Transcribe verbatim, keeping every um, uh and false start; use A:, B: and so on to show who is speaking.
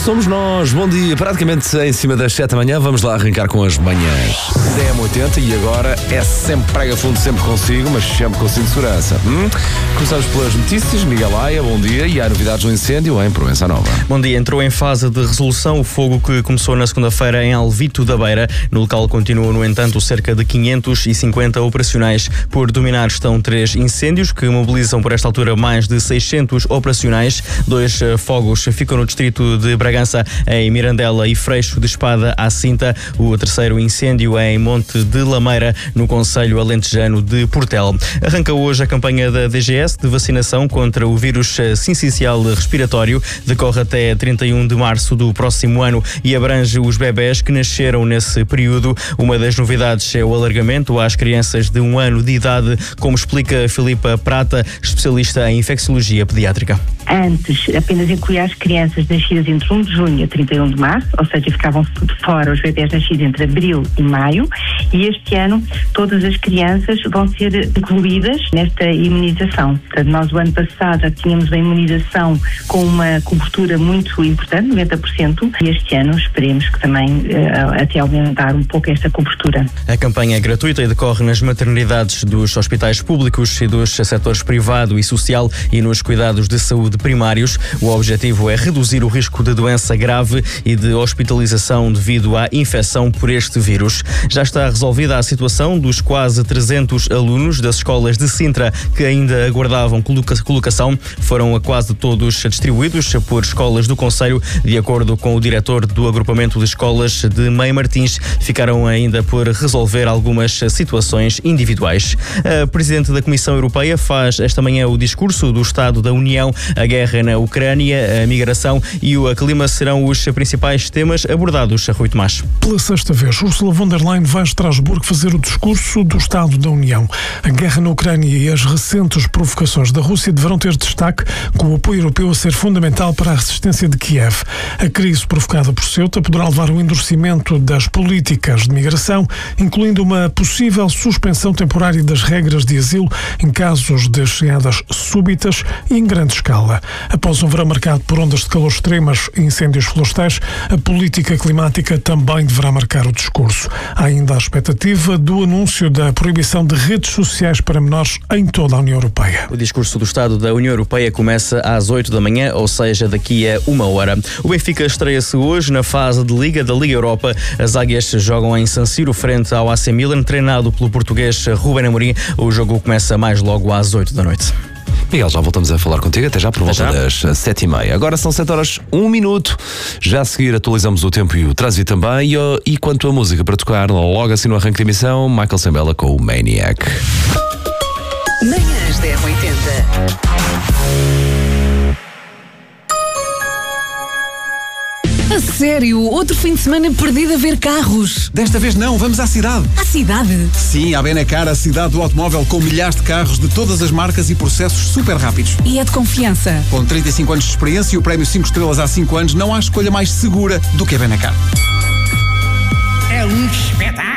A: somos nós. Bom dia, praticamente em cima das sete da manhã. Vamos lá arrancar com as manhãs D M oitenta e agora é sempre prega fundo, sempre consigo, mas sempre com cinto de segurança. Hum? Começamos pelas notícias. Miguel Aia, bom dia. E há novidades do incêndio em Proença Nova.
B: Bom dia. Entrou em fase de resolução o fogo que começou na segunda-feira em Alvito da Beira. No local continuam, no entanto, cerca de quinhentos e cinquenta operacionais. Por dominar estão três incêndios que mobilizam por esta altura mais de seiscentos operacionais. Dois uh, fogos ficam no distrito de Bragança, em Mirandela e Freixo de Espada à Cinta. O terceiro incêndio é em Monte de Lameira, no concelho alentejano de Portel. Arranca hoje a campanha da D G S de vacinação contra o vírus sincicial respiratório. Decorre até trinta e um de março do próximo ano e abrange os bebés que nasceram nesse período. Uma das novidades é o alargamento às crianças de um ano de idade, como explica Filipa Prata, especialista em infecciologia pediátrica.
C: Antes, apenas incluía as crianças nascidas entre um de junho a trinta e um de março, ou seja, ficavam de fora os bebés nascidos entre abril e maio, e este ano todas as crianças vão ser incluídas nesta imunização. Portanto, nós o ano passado já tínhamos a imunização com uma cobertura muito importante, noventa por cento, e este ano esperemos que também uh, até aumentar um pouco esta cobertura.
B: A campanha é gratuita e decorre nas maternidades dos hospitais públicos e dos setores privado e social e nos cuidados de saúde primários. O objetivo é reduzir o risco de doença grave e de hospitalização devido à infecção por este vírus. Já está resolvida a situação dos quase trezentos alunos das escolas de Sintra que ainda aguardavam colocação. Foram quase todos distribuídos por escolas do concelho. De acordo com o diretor do agrupamento de escolas de Meio Martins, ficaram ainda por resolver algumas situações individuais. A Presidente da Comissão Europeia faz esta manhã o discurso do Estado da União. A guerra na Ucrânia, a migração e o clima serão os principais temas abordados a Rui Tomás.
D: Pela sexta vez, Ursula von der Leyen vai a Estrasburgo fazer o discurso do Estado da União. A guerra na Ucrânia e as recentes provocações da Rússia deverão ter destaque, com o apoio europeu a ser fundamental para a resistência de Kiev. A crise provocada por Ceuta poderá levar ao endurecimento das políticas de migração, incluindo uma possível suspensão temporária das regras de asilo em casos de chegadas súbitas e em grande escala. Após um verão marcado por ondas de calor extremas e incêndios florestais, a política climática também deverá marcar o discurso. Há ainda a expectativa do anúncio da proibição de redes sociais para menores em toda a União Europeia.
B: O discurso do Estado da União Europeia começa às oito da manhã, ou seja, daqui a uma hora. O Benfica estreia-se hoje na fase de Liga da Liga Europa. As águias jogam em San Siro frente ao A C Milan, treinado pelo português Ruben Amorim. O jogo começa mais logo às oito da noite.
A: Miguel, já voltamos a falar contigo, até já por volta das sete e meia. Agora são sete horas, um minuto. Já a seguir atualizamos o tempo e o trânsito também. E, oh, e quanto à música para tocar, logo assim no arranque de emissão, Michael Sembella com o Maniac.
E: Manhãs D M oitenta. A sério? Outro fim de semana perdido a ver carros?
F: Desta vez não, vamos à cidade.
E: À cidade?
F: Sim, à Benacar, a cidade do automóvel, com milhares de carros de todas as marcas e processos super rápidos.
E: E é de confiança?
F: Com trinta e cinco anos de experiência e o prémio cinco estrelas há cinco anos, não há escolha mais segura do que a Benacar.
G: É um espetáculo!